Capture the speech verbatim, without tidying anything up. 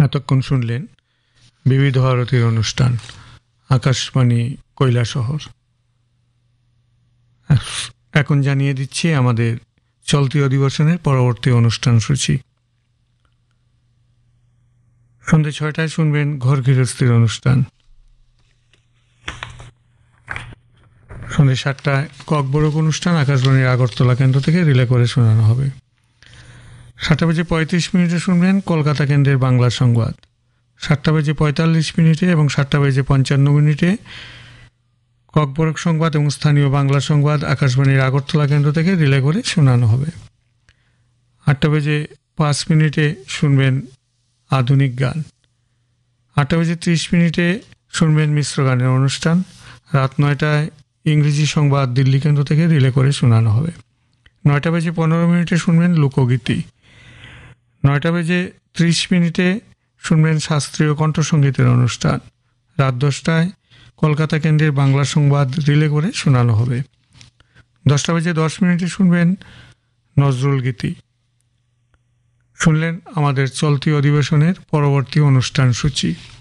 এতক্ষণ শুনলেন বিবিধ ভারতীর অনুষ্ঠান আকাশবাণী কৈলাসহর। এখন জানিয়ে দিচ্ছি আমাদের চলতি অধিবেশনের পরবর্তী অনুষ্ঠান সূচি। সন্ধ্যে ছয়টায় শুনবেন ঘর গৃহস্থির অনুষ্ঠান। সন্ধ্যে সাতটায় ককবরক অনুষ্ঠান আকাশবাণীর আগরতলা কেন্দ্র থেকে রিলে করে শোনানো হবে। সাতটা বেজে পঁয়ত্রিশ মিনিটে শুনবেন কলকাতা কেন্দ্রের বাংলা সংবাদ। সাতটা বেজে পঁয়তাল্লিশ মিনিটে এবং সাতটা বেজে পঞ্চান্ন মিনিটে ককবরক সংবাদ এবং স্থানীয় বাংলা সংবাদ আকাশবাণীর আগরতলা কেন্দ্র থেকে রিলে করে শোনানো হবে। আটটা বেজে পাঁচ মিনিটে শুনবেন আধুনিক গান। আটটা বেজে ত্রিশ মিনিটে শুনবেন মিশ্র গানের অনুষ্ঠান। রাত নয়টায় ইংরেজি সংবাদ দিল্লি কেন্দ্র থেকে রিলে করে শোনানো হবে। নয়টা বেজে পনেরো মিনিটে শুনবেন লোকগীতি। নয়টা বেজে ত্রিশ মিনিটে শুনবেন শাস্ত্রীয় কণ্ঠসঙ্গীতের অনুষ্ঠান। রাত দশটায় কলকাতা কেন্দ্রের বাংলা সংবাদ রিলে করে শোনানো হবে। দশটা বেজে দশ মিনিটে শুনবেন নজরুল গীতি। শুনলেন আমাদের চলতি অধিবেশনের পরবর্তী অনুষ্ঠান সূচি।